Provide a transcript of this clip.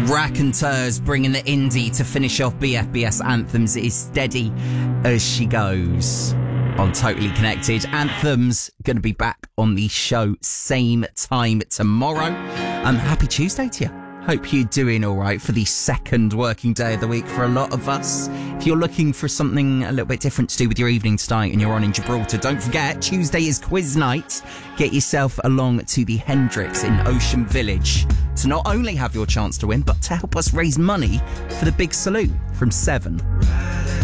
Raconteurs bringing the indie to finish off BFBS Anthems. It is steady as she goes on Totally Connected. Anthems going to be back on the show same time tomorrow. Happy Tuesday to you. Hope you're doing all right for the second working day of the week for a lot of us. If you're looking for something a little bit different to do with your evening tonight and you're on in Gibraltar, don't forget, Tuesday is quiz night. Get yourself along to the Hendrix in Ocean Village to not only have your chance to win, but to help us raise money for the big salute from 7.